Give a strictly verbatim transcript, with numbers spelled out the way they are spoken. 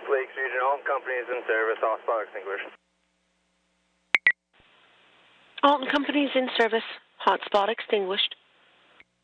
Lakes Region, Alton Companies in service, hotspot extinguished. Alton Companies in service, hotspot extinguished.